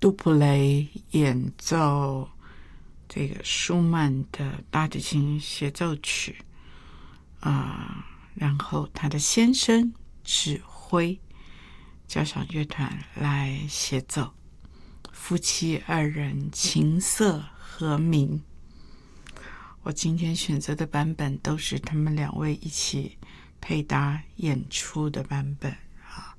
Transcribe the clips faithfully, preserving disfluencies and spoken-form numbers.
杜普雷演奏这个舒曼的大提琴协奏曲啊、呃，然后他的先生指挥交响乐团来协奏，夫妻二人琴瑟和鸣。我今天选择的版本都是他们两位一起配搭演出的版本啊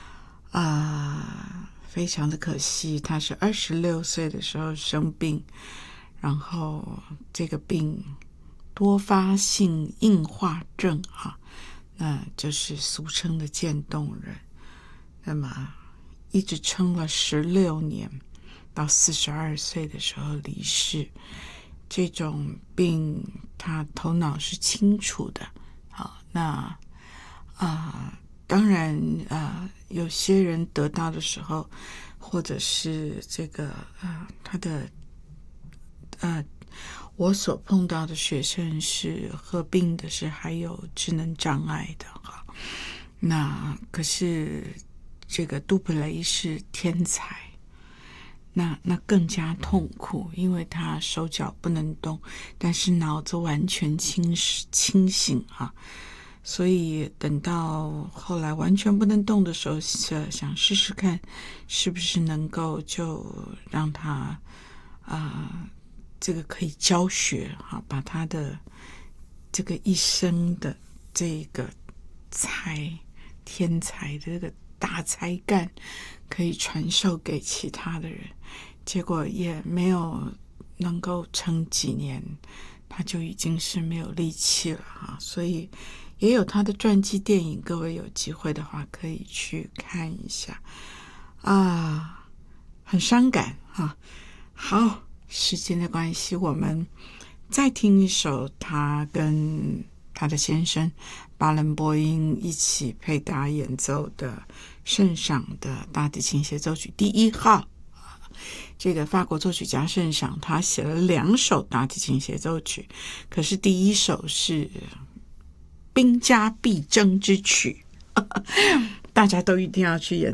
啊，非常的可惜，他是二十六岁的时候生病，然后这个病多发性硬化症啊，那就是俗称的渐冻人。那么一直撑了十六年，到四十二岁的时候离世。这种病他头脑是清楚的，好，那啊、呃，当然啊、呃，有些人得到的时候，或者是这个呃，他的呃，我所碰到的学生是合并的是还有智能障碍的哈。那可是这个杜普雷是天才。那那更加痛苦，因为他手脚不能动，但是脑子完全清清醒啊，所以等到后来完全不能动的时候，想试试看是不是能够就让他啊、呃、这个可以教学啊，把他的这个一生的这个才天才的这个大才干可以传授给其他的人，结果也没有能够撑几年，他就已经是没有力气了啊！所以也有他的传记电影，各位有机会的话可以去看一下啊，很伤感啊。好，时间的关系，我们再听一首他跟他的先生巴伦波因一起配搭演奏的圣赏的大提琴协奏曲第一号。这个法国作曲家圣赏他写了两首大提琴协奏曲，可是第一首是兵家必争之曲大家都一定要去演